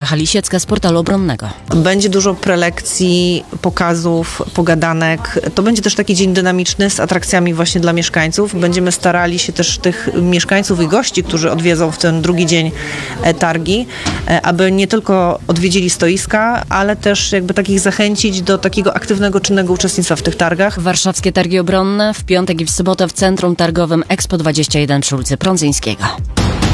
Halisiecka z Portalu Obronnego. Będzie dużo prelekcji, pokazów, pogadanek. To będzie też taki dzień dynamiczny z atrakcjami właśnie dla mieszkańców. Będziemy starali się też tych mieszkańców i gości, którzy odwiedzą w ten drugi dzień targi, aby nie tylko odwiedzili stoiska, ale też jakby takich zachęcić do takiego aktywnego, czynnego uczestnictwa w tych targach. Warszawskie Targi Obronne w piątek i w sobotę w Centrum Targowym Expo 21 przy ulicy Prądzyńskiego.